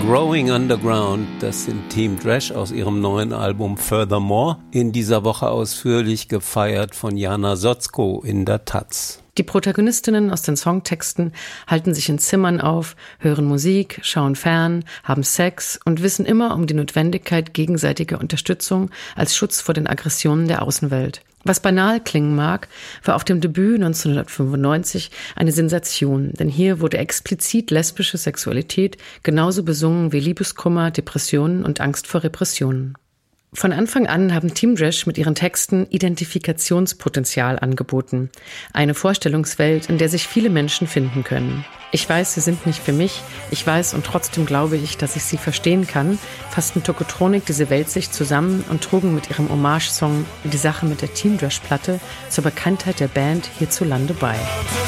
Growing Underground, das sind Team Dresch aus ihrem neuen Album Furthermore, in dieser Woche ausführlich gefeiert von Jana Sotzko in der Taz. Die Protagonistinnen aus den Songtexten halten sich in Zimmern auf, hören Musik, schauen fern, haben Sex und wissen immer um die Notwendigkeit gegenseitiger Unterstützung als Schutz vor den Aggressionen der Außenwelt. Was banal klingen mag, war auf dem Debüt 1995 eine Sensation, denn hier wurde explizit lesbische Sexualität genauso besungen wie Liebeskummer, Depressionen und Angst vor Repressionen. Von Anfang an haben Team Dresch mit ihren Texten Identifikationspotenzial angeboten. Eine Vorstellungswelt, in der sich viele Menschen finden können. Ich weiß, sie sind nicht für mich. Ich weiß und trotzdem glaube ich, dass ich sie verstehen kann, fassten Tokotronik diese Weltsicht zusammen und trugen mit ihrem Hommage-Song Die Sache mit der Team Dresch-Platte zur Bekanntheit der Band hierzulande bei.